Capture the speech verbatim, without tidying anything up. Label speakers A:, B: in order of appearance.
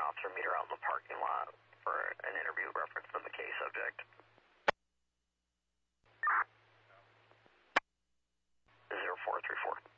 A: officer meet her out in the parking lot for an interview reference to the McKay subject. zero four three four.